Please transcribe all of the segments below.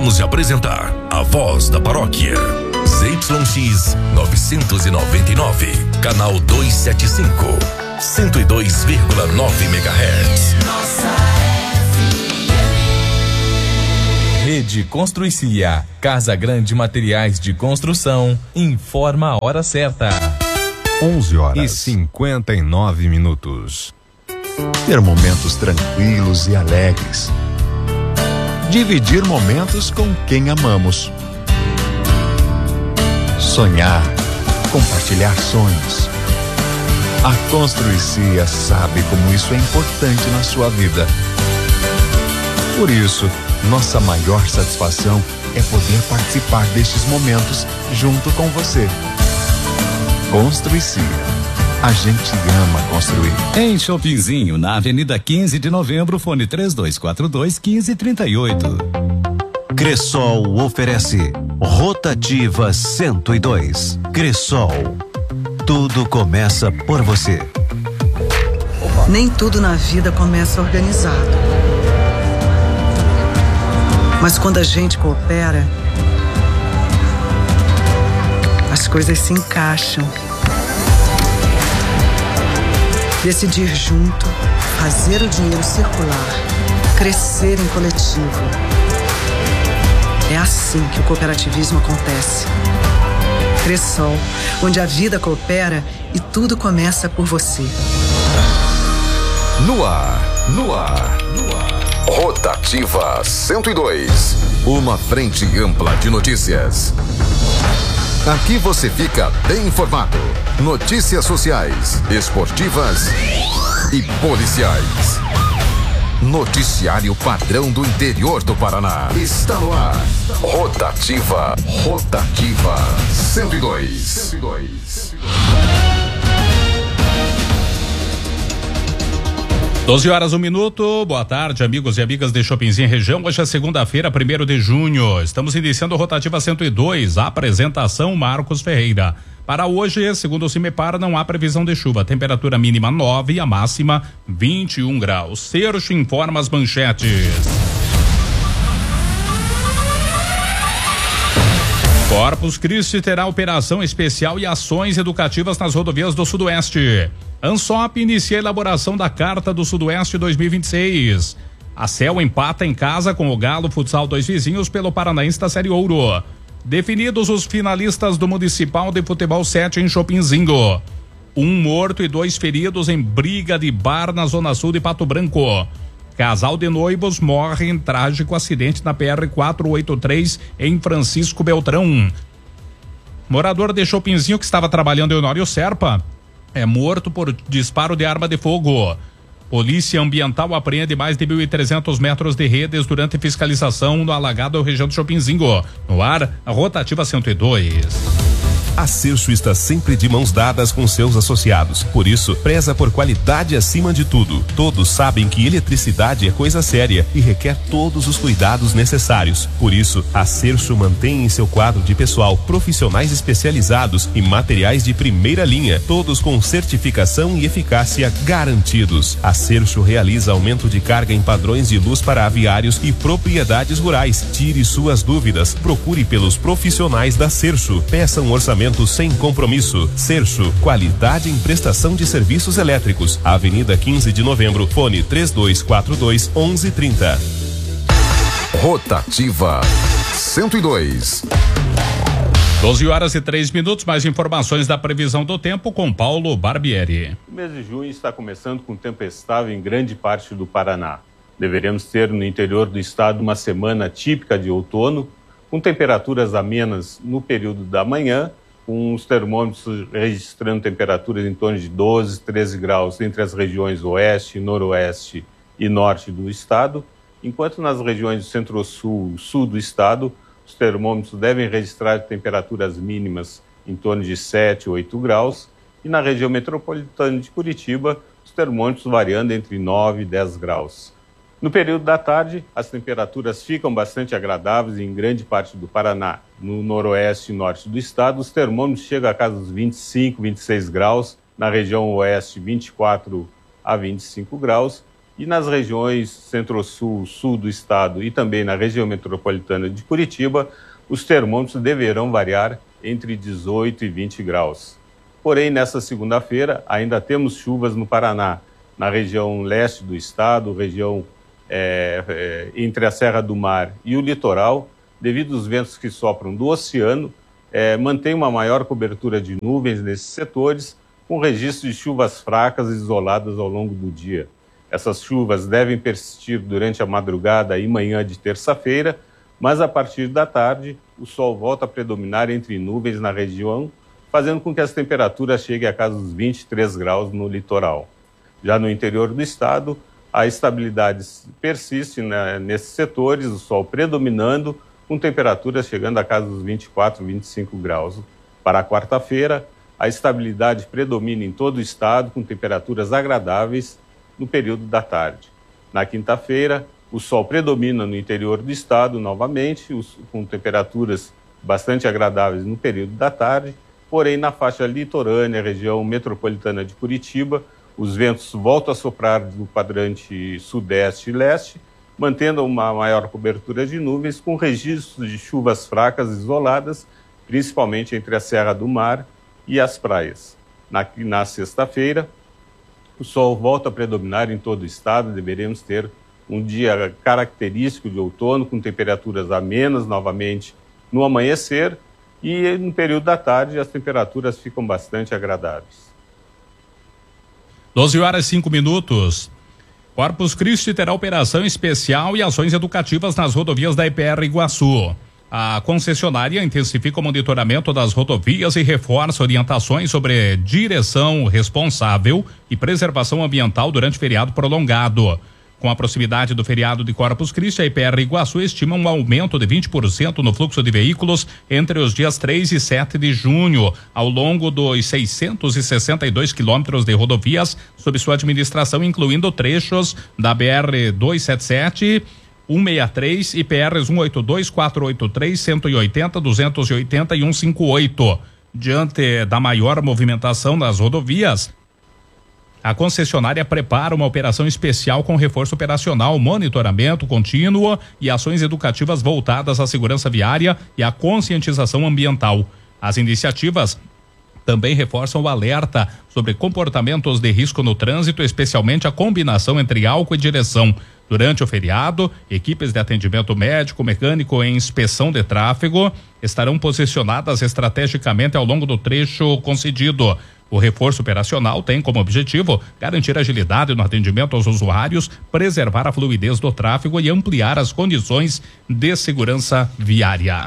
Acabamos de apresentar A Voz da Paróquia. ZYX 999, canal 275, 102,9 MHz. Rede Construicia, Casa Grande Materiais de Construção, informa a hora certa. 11h59. Ter momentos tranquilos e alegres. Dividir momentos com quem amamos. Sonhar, compartilhar sonhos. A Construicia sabe como isso é importante na sua vida. Por isso, nossa maior satisfação é poder participar destes momentos junto com você. Construicia. A gente ama construir. Em Shoppingzinho, na Avenida 15 de Novembro, fone 3242-1538. Cressol oferece Rotativa 102. Cressol. Tudo começa por você. Nem tudo na vida começa organizado. Mas quando a gente coopera, as coisas se encaixam. Decidir junto, fazer o dinheiro circular, crescer em coletivo. É assim que o cooperativismo acontece. Cressol, onde a vida coopera e tudo começa por você. No ar. Rotativa 102. Uma frente ampla de notícias. Aqui você fica bem informado. Notícias sociais, esportivas e policiais. Noticiário padrão do interior do Paraná. Está no ar. Rotativa 102. 12h01. Boa tarde, amigos e amigas de Shoppingzinho Região. Hoje é segunda-feira, 1º de junho. Estamos iniciando a Rotativa 102. A apresentação Marcos Ferreira. Para hoje, segundo o CIMEPAR, não há previsão de chuva. Temperatura mínima 9 e a máxima 21 graus. Sercho informa as manchetes. Corpus Christi terá operação especial e ações educativas nas rodovias do Sudoeste. ANSOP inicia a elaboração da Carta do Sudoeste 2026. A CEL empata em casa com o Galo Futsal 2 Vizinhos pelo Paranaense da Série Ouro. Definidos os finalistas do Municipal de Futebol 7 em Shoppingzinho. 1 morto e 2 feridos em briga de bar na Zona Sul de Pato Branco. Casal de noivos morre em trágico acidente na PR 483 em Francisco Beltrão. Morador de Shoppingzinho que estava trabalhando em Honório Serpa é morto por disparo de arma de fogo. Polícia Ambiental apreende mais de 1.300 metros de redes durante fiscalização no alagado região do Shoppingzinho. No ar, a Rotativa 102. A Sercho está sempre de mãos dadas com seus associados. Por isso, preza por qualidade acima de tudo. Todos sabem que eletricidade é coisa séria e requer todos os cuidados necessários. Por isso, a Sercho mantém em seu quadro de pessoal profissionais especializados e materiais de primeira linha, todos com certificação e eficácia garantidos. A Sercho realiza aumento de carga em padrões de luz para aviários e propriedades rurais. Tire suas dúvidas. Procure pelos profissionais da Sercho. Peça um orçamento sem compromisso. Sercho, qualidade em prestação de serviços elétricos. Avenida 15 de Novembro, fone 3242-1130. Rotativa 102. 12h03. Mais informações da previsão do tempo com Paulo Barbieri. O mês de junho está começando com tempo estável em grande parte do Paraná. Deveremos ter no interior do estado uma semana típica de outono, com temperaturas amenas no período da manhã, com os termômetros registrando temperaturas em torno de 12, 13 graus entre as regiões oeste, noroeste e norte do estado, enquanto nas regiões do centro-sul e sul do estado, os termômetros devem registrar temperaturas mínimas em torno de 7, 8 graus, e na região metropolitana de Curitiba, os termômetros variando entre 9 e 10 graus. No período da tarde, as temperaturas ficam bastante agradáveis em grande parte do Paraná. No noroeste e norte do estado, os termômetros chegam a casa dos 25, 26 graus. Na região oeste, 24 a 25 graus. E nas regiões centro-sul, sul do estado e também na região metropolitana de Curitiba, os termômetros deverão variar entre 18 e 20 graus. Porém, nesta segunda-feira, ainda temos chuvas no Paraná, na região leste do estado, região entre a Serra do Mar e o litoral, devido aos ventos que sopram do oceano, mantém uma maior cobertura de nuvens nesses setores, com registro de chuvas fracas e isoladas ao longo do dia. Essas chuvas devem persistir durante a madrugada e manhã de terça-feira, mas a partir da tarde, o sol volta a predominar entre nuvens na região, fazendo com que as temperaturas cheguem a casa dos 23 graus no litoral. Já no interior do estado, a estabilidade persiste nesses setores, o sol predominando, com temperaturas chegando a casa dos 24, 25 graus. Para a quarta-feira, a estabilidade predomina em todo o estado, com temperaturas agradáveis no período da tarde. Na quinta-feira, o sol predomina no interior do estado novamente, com temperaturas bastante agradáveis no período da tarde, porém na faixa litorânea, região metropolitana de Curitiba, os ventos voltam a soprar do quadrante sudeste e leste, mantendo uma maior cobertura de nuvens, com registros de chuvas fracas isoladas, principalmente entre a Serra do Mar e as praias. Na sexta-feira, o sol volta a predominar em todo o estado, deveremos ter um dia característico de outono, com temperaturas amenas novamente no amanhecer, e no período da tarde as temperaturas ficam bastante agradáveis. 12h05. Corpus Christi terá operação especial e ações educativas nas rodovias da EPR Iguaçu. A concessionária intensifica o monitoramento das rodovias e reforça orientações sobre direção responsável e preservação ambiental durante feriado prolongado. Com a proximidade do feriado de Corpus Christi, a EPR Iguaçu estima um aumento de 20% no fluxo de veículos entre os dias 3 e 7 de junho, ao longo dos 662 quilômetros de rodovias sob sua administração, incluindo trechos da BR-277, 163 e PRs 182, 483, 180, 280 e 158. Diante da maior movimentação nas rodovias, a concessionária prepara uma operação especial com reforço operacional, monitoramento contínuo e ações educativas voltadas à segurança viária e à conscientização ambiental. As iniciativas também reforçam o alerta sobre comportamentos de risco no trânsito, especialmente a combinação entre álcool e direção. Durante o feriado, equipes de atendimento médico, mecânico e inspeção de tráfego estarão posicionadas estrategicamente ao longo do trecho concedido. O reforço operacional tem como objetivo garantir agilidade no atendimento aos usuários, preservar a fluidez do tráfego e ampliar as condições de segurança viária.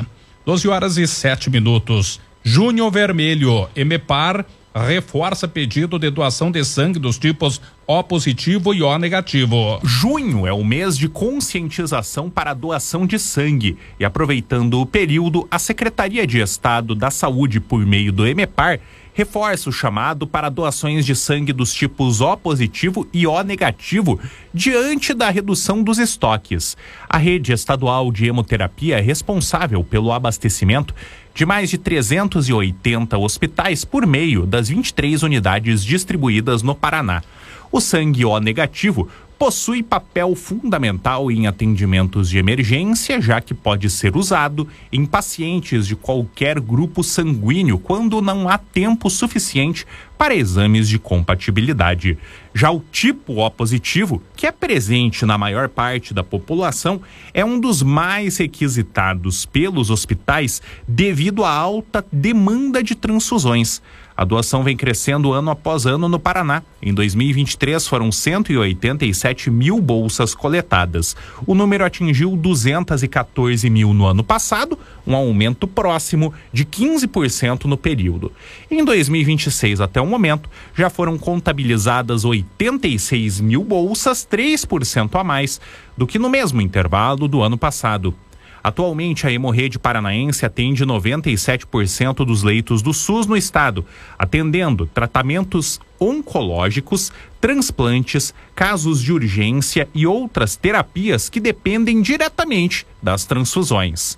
12h07. Junho Vermelho. EMEPAR reforça pedido de doação de sangue dos tipos O positivo e O negativo. Junho é o mês de conscientização para a doação de sangue e, aproveitando o período, a Secretaria de Estado da Saúde, por meio do EMEPAR, reforça o chamado para doações de sangue dos tipos O positivo e O negativo diante da redução dos estoques. A rede estadual de hemoterapia é responsável pelo abastecimento de mais de 380 hospitais por meio das 23 unidades distribuídas no Paraná. O sangue O negativo possui papel fundamental em atendimentos de emergência, já que pode ser usado em pacientes de qualquer grupo sanguíneo quando não há tempo suficiente para exames de compatibilidade. Já o tipo O positivo, que é presente na maior parte da população, é um dos mais requisitados pelos hospitais devido à alta demanda de transfusões. A doação vem crescendo ano após ano no Paraná. Em 2023 foram 187 mil bolsas coletadas. O número atingiu 214 mil no ano passado, um aumento próximo de 15% no período. Em 2026 até o momento, já foram contabilizadas 86 mil bolsas, 3% a mais do que no mesmo intervalo do ano passado. Atualmente, a Hemorrede Paranaense atende 97% dos leitos do SUS no estado, atendendo tratamentos oncológicos, transplantes, casos de urgência e outras terapias que dependem diretamente das transfusões.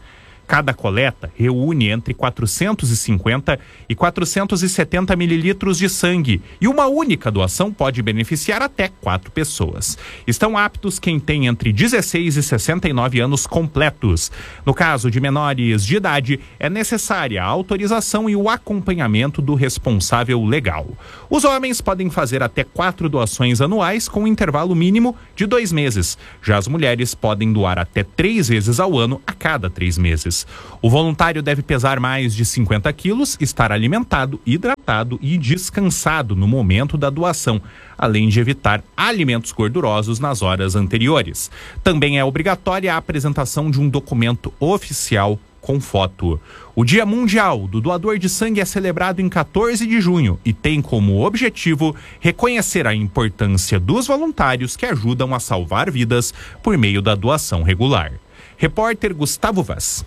Cada coleta reúne entre 450 e 470 mililitros de sangue e uma única doação pode beneficiar até 4 pessoas. Estão aptos quem tem entre 16 e 69 anos completos. No caso de menores de idade, é necessária a autorização e o acompanhamento do responsável legal. Os homens podem fazer até 4 doações anuais com um intervalo mínimo de 2 meses. Já as mulheres podem doar até 3 vezes ao ano a cada 3 meses. O voluntário deve pesar mais de 50 quilos, estar alimentado, hidratado e descansado no momento da doação, além de evitar alimentos gordurosos nas horas anteriores. Também é obrigatória a apresentação de um documento oficial com foto. O Dia Mundial do Doador de Sangue é celebrado em 14 de junho e tem como objetivo reconhecer a importância dos voluntários que ajudam a salvar vidas por meio da doação regular. Repórter Gustavo Vaz.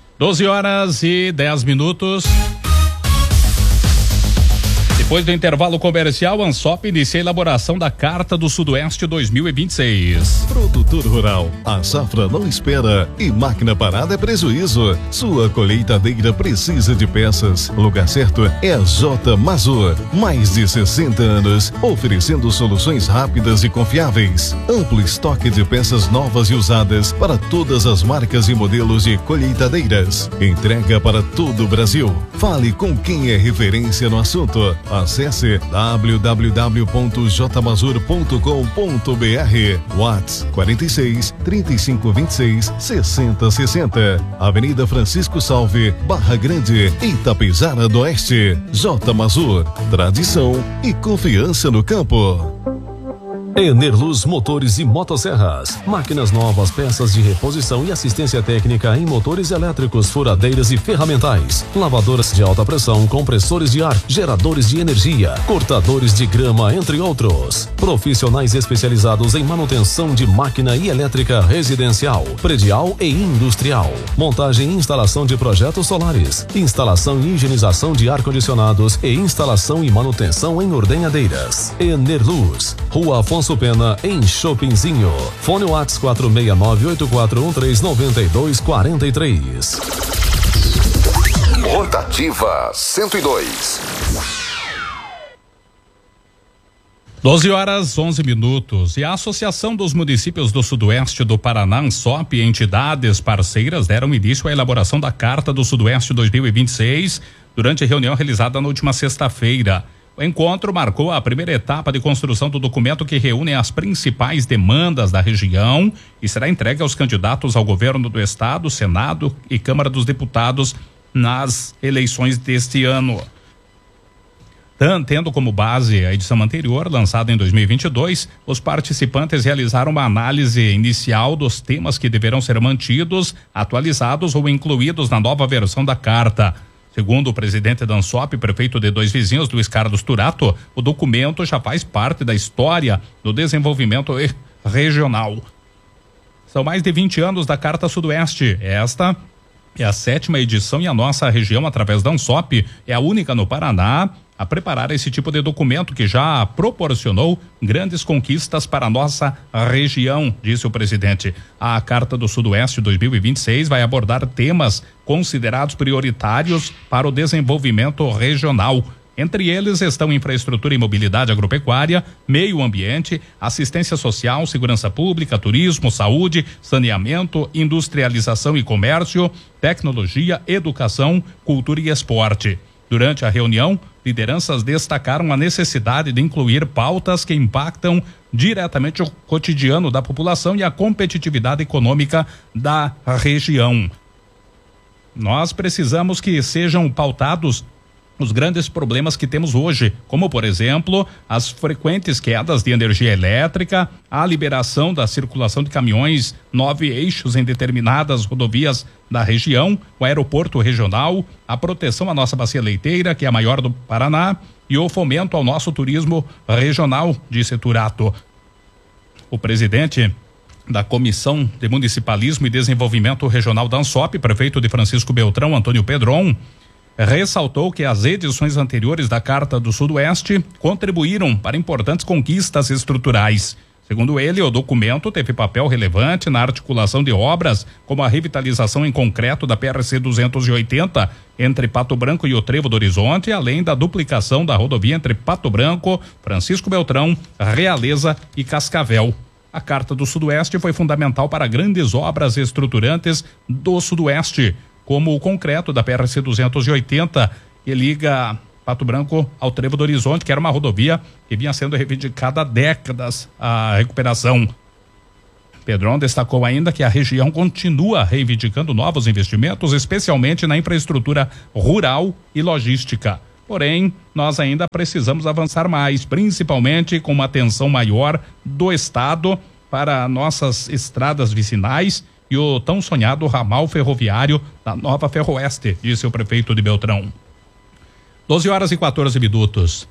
12h10. Depois do intervalo comercial, a Ansop inicia a elaboração da Carta do Sudoeste 2026. Produtor rural, a safra não espera e máquina parada é prejuízo. Sua colheitadeira precisa de peças. O lugar certo é a J Mazur. Mais de 60 anos, oferecendo soluções rápidas e confiáveis. Amplo estoque de peças novas e usadas para todas as marcas e modelos de colheitadeiras. Entrega para todo o Brasil. Fale com quem é referência no assunto. Acesse www.jmazur.com.br. WhatsApp 46 35 26 60 60. Avenida Francisco Salve, Barra Grande, Itapejara do Oeste. J Mazur, tradição e confiança no campo. Enerluz Motores e Motosserras. Máquinas novas, peças de reposição e assistência técnica em motores elétricos, furadeiras e ferramentais. Lavadoras de alta pressão, compressores de ar, geradores de energia, cortadores de grama, entre outros. Profissionais especializados em manutenção de máquina e elétrica residencial, predial e industrial. Montagem e instalação de projetos solares. Instalação e higienização de ar-condicionados e instalação e manutenção em ordenhadeiras. Enerluz. Rua Afonso Pena, em Chopinzinho. Fone WhatsApp 469-8413-9243. Rotativa 102. 12h11. E a Associação dos Municípios do Sudoeste do Paraná, ANSOP, e entidades parceiras deram início à elaboração da Carta do Sudoeste 2026 durante a reunião realizada na última sexta-feira. O encontro marcou a primeira etapa de construção do documento que reúne as principais demandas da região e será entregue aos candidatos ao governo do estado, Senado e Câmara dos Deputados nas eleições deste ano. Tendo como base a edição anterior, lançada em 2022, os participantes realizaram uma análise inicial dos temas que deverão ser mantidos, atualizados ou incluídos na nova versão da carta. Segundo o presidente da ANSOP, prefeito de Dois Vizinhos, Luiz Carlos Turato, o documento já faz parte da história do desenvolvimento regional. São mais de 20 anos da Carta Sudoeste. Esta é a 7ª edição e a nossa região, através da ANSOP, é a única no Paraná a preparar esse tipo de documento que já proporcionou grandes conquistas para a nossa região, disse o presidente. A Carta do Sudoeste 2026 vai abordar temas considerados prioritários para o desenvolvimento regional. Entre eles estão infraestrutura e mobilidade agropecuária, meio ambiente, assistência social, segurança pública, turismo, saúde, saneamento, industrialização e comércio, tecnologia, educação, cultura e esporte. Durante a reunião, lideranças destacaram a necessidade de incluir pautas que impactam diretamente o cotidiano da população e a competitividade econômica da região. Nós precisamos que sejam pautados os grandes problemas que temos hoje, como, por exemplo, as frequentes quedas de energia elétrica, a liberação da circulação de caminhões 9 eixos em determinadas rodovias da região, o aeroporto regional, a proteção à nossa bacia leiteira, que é a maior do Paraná, e o fomento ao nosso turismo regional, disse Turato. O presidente da Comissão de Municipalismo e Desenvolvimento Regional da ANSOP, prefeito de Francisco Beltrão, Antônio Pedron, ressaltou que as edições anteriores da Carta do Sudoeste contribuíram para importantes conquistas estruturais. Segundo ele, o documento teve papel relevante na articulação de obras, como a revitalização em concreto da PRC 280 entre Pato Branco e o Trevo do Horizonte, além da duplicação da rodovia entre Pato Branco, Francisco Beltrão, Realeza e Cascavel. A Carta do Sudoeste foi fundamental para grandes obras estruturantes do Sudoeste, como o concreto da PRC 280, que liga Pato Branco ao Trevo do Horizonte, que era uma rodovia que vinha sendo reivindicada há décadas a recuperação. Pedrão destacou ainda que a região continua reivindicando novos investimentos, especialmente na infraestrutura rural e logística. Porém, nós ainda precisamos avançar mais, principalmente com uma atenção maior do Estado para nossas estradas vicinais e o tão sonhado ramal ferroviário da Nova Ferroeste, disse o prefeito de Beltrão. 12h14.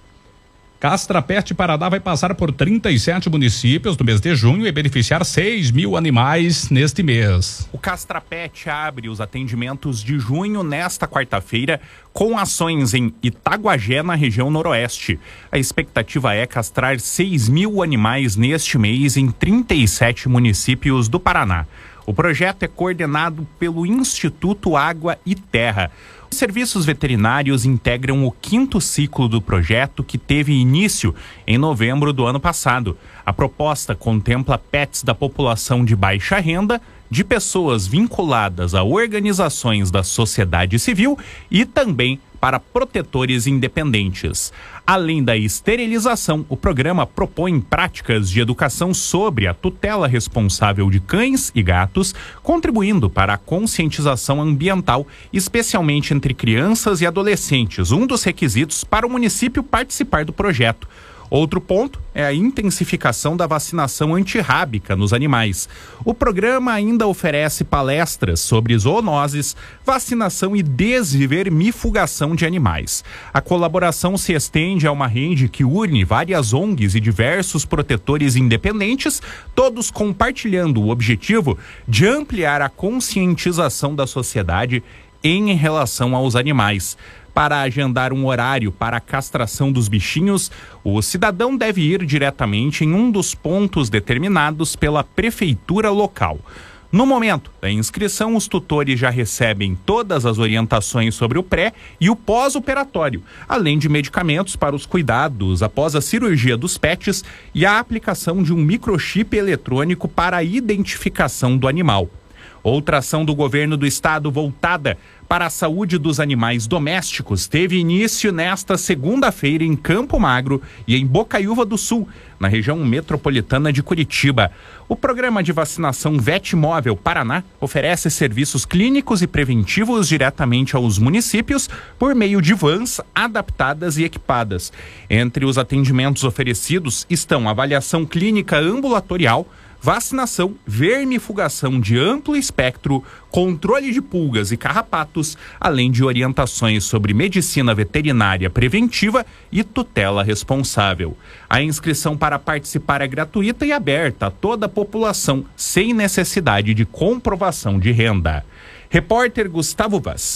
Castrapet Paraná vai passar por 37 municípios no mês de junho e beneficiar 6.000 animais neste mês. O Castrapet abre os atendimentos de junho nesta quarta-feira com ações em Itaguajé, na região noroeste. A expectativa é castrar 6.000 animais neste mês em 37 municípios do Paraná. O projeto é coordenado pelo Instituto Água e Terra. Os serviços veterinários integram o 5º ciclo do projeto, que teve início em novembro do ano passado. A proposta contempla pets da população de baixa renda, de pessoas vinculadas a organizações da sociedade civil e também para protetores independentes. Além da esterilização, o programa propõe práticas de educação sobre a tutela responsável de cães e gatos, contribuindo para a conscientização ambiental, especialmente entre crianças e adolescentes, um dos requisitos para o município participar do projeto. Outro ponto é a intensificação da vacinação antirrábica nos animais. O programa ainda oferece palestras sobre zoonoses, vacinação e desvermifugação de animais. A colaboração se estende a uma rede que une várias ONGs e diversos protetores independentes, todos compartilhando o objetivo de ampliar a conscientização da sociedade em relação aos animais. Para agendar um horário para a castração dos bichinhos, o cidadão deve ir diretamente em um dos pontos determinados pela prefeitura local. No momento da inscrição, os tutores já recebem todas as orientações sobre o pré e o pós-operatório, além de medicamentos para os cuidados após a cirurgia dos pets e a aplicação de um microchip eletrônico para a identificação do animal. Outra ação do governo do estado voltada para a saúde dos animais domésticos teve início nesta segunda-feira em Campo Magro e em Bocaiúva do Sul, na região metropolitana de Curitiba. O programa de vacinação Vetmóvel Paraná oferece serviços clínicos e preventivos diretamente aos municípios por meio de vans adaptadas e equipadas. Entre os atendimentos oferecidos estão avaliação clínica ambulatorial, vacinação, vermifugação de amplo espectro, controle de pulgas e carrapatos, além de orientações sobre medicina veterinária preventiva e tutela responsável. A inscrição para participar é gratuita e aberta a toda a população, sem necessidade de comprovação de renda. Repórter Gustavo Vaz.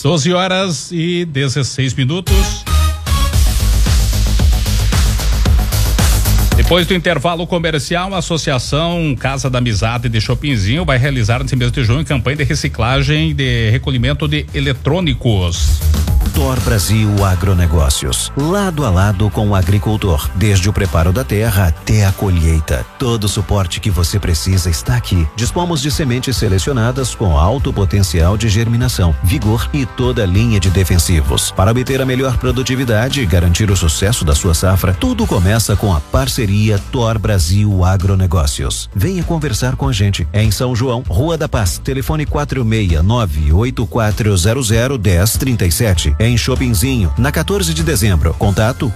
12h16. Depois do intervalo comercial, a Associação Casa da Amizade de Chopinzinho vai realizar nesse mês de junho campanha de reciclagem de recolhimento de eletrônicos. Thor Brasil Agronegócios, lado a lado com o agricultor, desde o preparo da terra até a colheita. Todo o suporte que você precisa está aqui. Dispomos de sementes selecionadas com alto potencial de germinação, vigor e toda a linha de defensivos. Para obter a melhor produtividade e garantir o sucesso da sua safra, tudo começa com a parceria Thor Brasil Agronegócios. Venha conversar com a gente. É em São João, Rua da Paz, telefone 469-8400-1037. Em Chopinzinho, na 14 de dezembro. Contato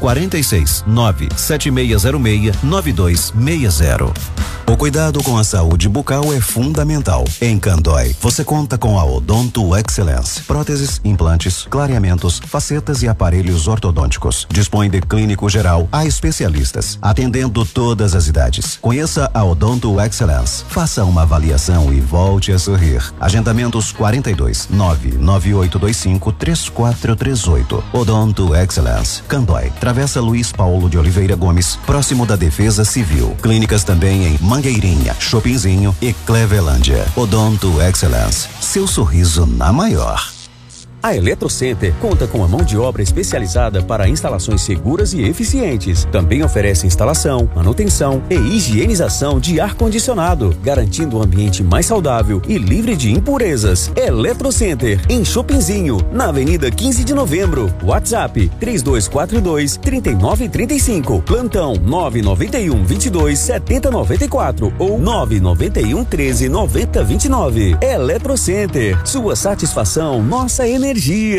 46-97606-9260. O cuidado com a saúde bucal é fundamental. Em Candói, você conta com a Odonto Excellence. Próteses, implantes, clareamentos, facetas e aparelhos ortodônticos. Dispõe de clínico geral a especialistas, atendendo todas as idades. Conheça a Odonto Excellence. Faça uma avaliação e volte a sorrir. Agendamentos 42-99825-3433. 3038. Odonto Excellence, Candói, Travessa Luiz Paulo de Oliveira Gomes, próximo da Defesa Civil. Clínicas também em Mangueirinha, Chopinzinho e Clevelândia. Odonto Excellence, seu sorriso na maior. A Eletrocenter conta com a mão de obra especializada para instalações seguras e eficientes. Também oferece instalação, manutenção e higienização de ar-condicionado, garantindo um ambiente mais saudável e livre de impurezas. Eletrocenter, em Chopinzinho, na Avenida 15 de Novembro. WhatsApp 3242-3935. Plantão 991-22-7094 ou 991-13-9029. Eletrocenter, sua satisfação, nossa energia.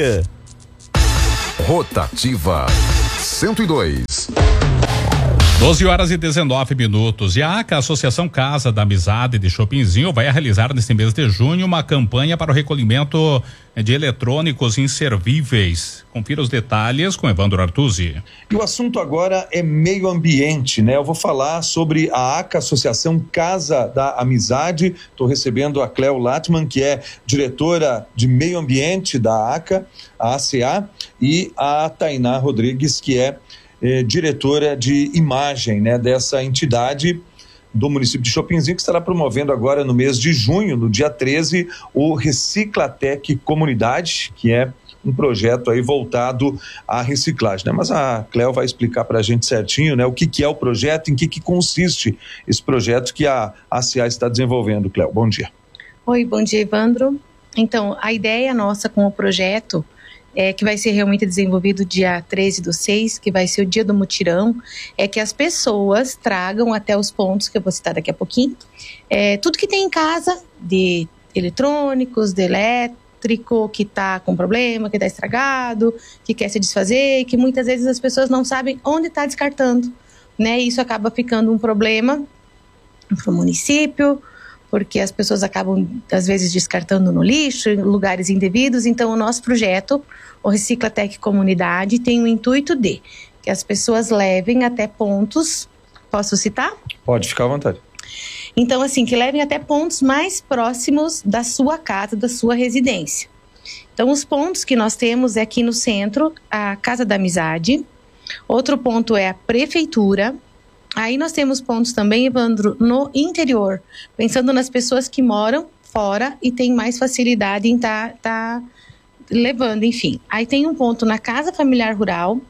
Rotativa 102. 12h19. E a ACA, Associação Casa da Amizade de Chopinzinho, vai realizar neste mês de junho uma campanha para o recolhimento de eletrônicos inservíveis. Confira os detalhes com Evandro Artuzzi. E o assunto agora é meio ambiente, né? Eu vou falar sobre a ACA, Associação Casa da Amizade. Estou recebendo a Cleo Latman, que é diretora de meio ambiente da ACA, a ACA, e a Tainá Rodrigues, que é diretora de imagem, né, dessa entidade do município de Chopinzinho, que estará promovendo agora no mês de junho, no dia 13, o Reciclatec Comunidade, que é um projeto aí voltado à reciclagem, né? Mas a Cleo vai explicar para a gente certinho, né, o que é o projeto, em que consiste esse projeto que a ACA está desenvolvendo. Cleo, bom dia. Oi, bom dia, Evandro. Então, a ideia nossa com o projeto que vai ser realmente desenvolvido dia 13/6, que vai ser o dia do mutirão, é que as pessoas tragam até os pontos que eu vou citar daqui a pouquinho, tudo que tem em casa, de eletrônicos, de elétrico, que está com problema, que está estragado, que quer se desfazer, que muitas vezes as pessoas não sabem onde está descartando, né? E isso acaba ficando um problema para o município, porque as pessoas acabam, às vezes, descartando no lixo, em lugares indevidos. Então, o nosso projeto, o Reciclatec Comunidade, tem o intuito de que as pessoas levem até pontos... Posso citar? Pode ficar à vontade. Então, assim, que levem até pontos mais próximos da sua casa, da sua residência. Então, os pontos que nós temos é aqui no centro, a Casa da Amizade. Outro ponto é a Prefeitura. Aí nós temos pontos também, Evandro, no interior, pensando nas pessoas que moram fora e têm mais facilidade em tá levando, enfim. Aí tem um ponto na Casa Familiar Rural,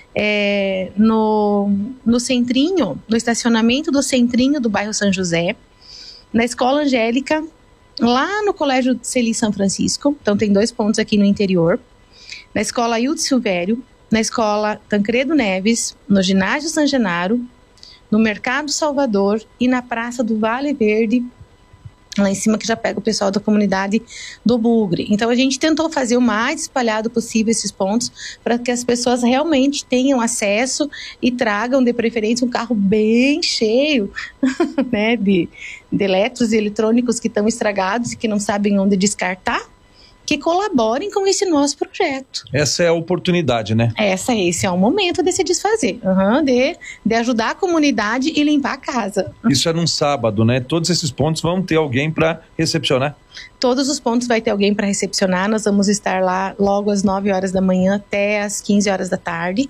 no centrinho, no estacionamento do centrinho do bairro São José, na Escola Angélica, lá no Colégio Celi São Francisco, então tem 2 pontos aqui no interior, na Escola Hilde Silvério, na Escola Tancredo Neves, no Ginásio San Genaro, no Mercado Salvador e na Praça do Vale Verde, lá em cima, que já pega o pessoal da comunidade do Bugre. Então a gente tentou fazer o mais espalhado possível esses pontos para que as pessoas realmente tenham acesso e tragam, de preferência, um carro bem cheio né, de elétricos e eletrônicos que estão estragados e que não sabem onde descartar, que colaborem com esse nosso projeto. Essa é a oportunidade, né? Esse é o momento de se desfazer, de ajudar a comunidade e limpar a casa. Isso é num sábado, né? Todos esses pontos vão ter alguém para recepcionar? Todos os pontos vai ter alguém para recepcionar. Nós vamos estar lá logo às 9 horas da manhã até às 15 horas da tarde.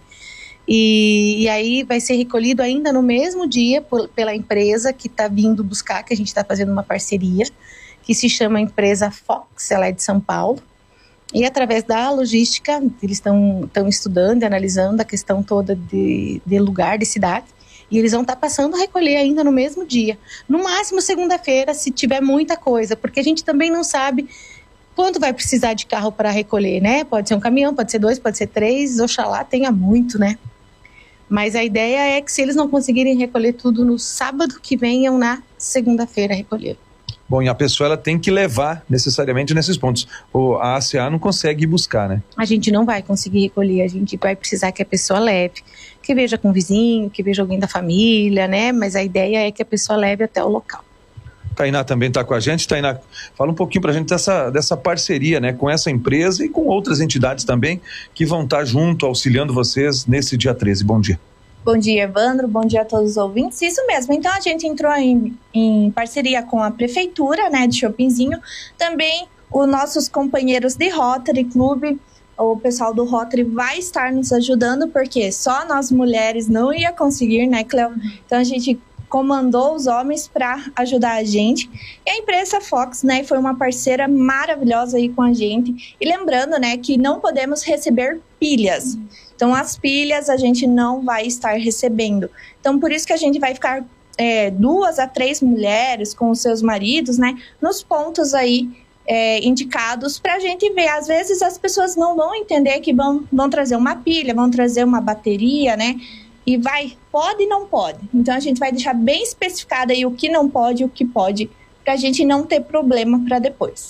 E aí vai ser recolhido ainda no mesmo dia pela empresa que está vindo buscar, que a gente está fazendo uma parceria, que se chama Empresa Fox, ela é de São Paulo, e através da logística, eles estão estudando e analisando a questão toda de lugar, de cidade, e eles vão estar passando a recolher ainda no mesmo dia, no máximo segunda-feira, se tiver muita coisa, porque a gente também não sabe quanto vai precisar de carro para recolher, né? Pode ser um caminhão, pode ser 2, pode ser 3, oxalá tenha muito, né? Mas a ideia é que se eles não conseguirem recolher tudo no sábado, que venham na segunda-feira recolher. Bom, e a pessoa ela tem que levar necessariamente nesses pontos. A ACA não consegue ir buscar, né? A gente não vai conseguir recolher, a gente vai precisar que a pessoa leve. Que veja com o vizinho, que veja alguém da família, né? Mas a ideia é que a pessoa leve até o local. Tainá também está com a gente. Tainá, fala um pouquinho para a gente dessa parceria, né? Com essa empresa e com outras entidades também que vão estar junto, auxiliando vocês nesse dia 13. Bom dia. Bom dia, Evandro. Bom dia a todos os ouvintes. Isso mesmo. Então, a gente entrou em parceria com a Prefeitura, né, de Chopinzinho. Também os nossos companheiros de Rotary Club, o pessoal do Rotary vai estar nos ajudando, porque só nós mulheres não ia conseguir, né, Cleo? Então a gente comandou os homens para ajudar a gente. E a empresa Fox, né, foi uma parceira maravilhosa aí com a gente. E lembrando, né, que não podemos receber pilhas. Então as pilhas a gente não vai estar recebendo. Então por isso que a gente vai ficar 2 a 3 mulheres com os seus maridos, né, nos pontos aí indicados para a gente ver. Às vezes as pessoas não vão entender que vão trazer uma pilha, vão trazer uma bateria, né? E pode e não pode. Então a gente vai deixar bem especificado aí o que não pode e o que pode, para a gente não ter problema para depois.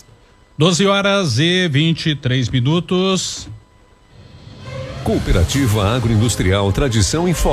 12h23. Cooperativa Agroindustrial, tradição em